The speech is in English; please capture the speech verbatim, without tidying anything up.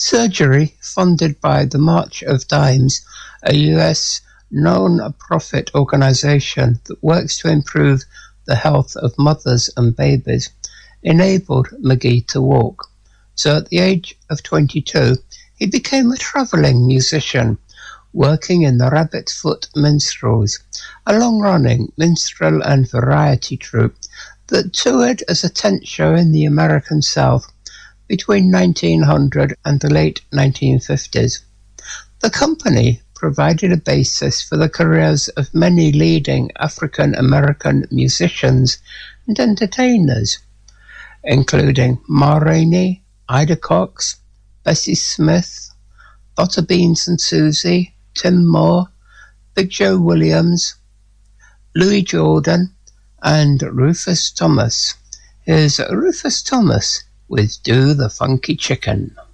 Surgery, funded by the March of Dimes, a U S non-profit organization that works to improve the health of mothers and babies, enabled McGee to walk. So at the age of twenty-two, he became a travelling musician, working in the Rabbit Foot Minstrels, a long-running minstrel and variety troupe that toured as a tent show in the American South between nineteen hundred and the late nineteen fifties. The company provided a basis for the careers of many leading African-American musicians and entertainers, including Ma Rainey, Ida Cox, Bessie Smith, Butter Beans and Susie, Tim Moore, Big Joe Williams, Louis Jordan, and Rufus Thomas. Here's Rufus Thomas with Do the Funky Chicken.